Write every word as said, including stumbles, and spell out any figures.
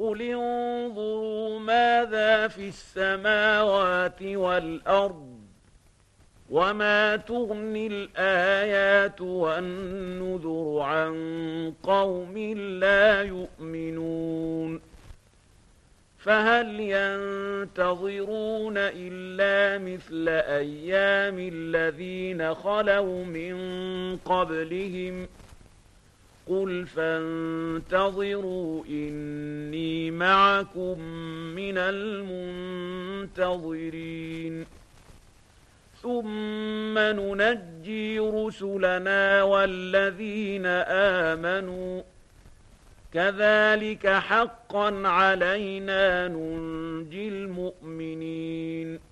قل انظروا ماذا في السماوات والأرض وما تغني الآيات والنذر عن قوم لا يؤمنون فهل ينتظرون إلا مثل أيام الذين خلوا من قبلهم قل فانتظروا إني معكم من المنتظرين ثم ننجي رسلنا والذين آمنوا كذلك حقا علينا ننجي المؤمنين